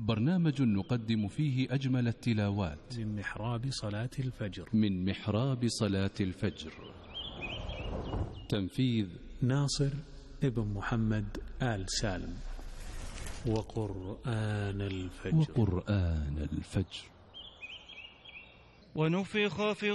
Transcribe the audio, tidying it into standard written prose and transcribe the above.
برنامج نقدم فيه أجمل التلاوات من محراب صلاة الفجر. من محراب صلاة الفجر. تنفيذ ناصر ابن محمد آل سالم. وقرآن الفجر. وقرآن الفجر. ونفخ في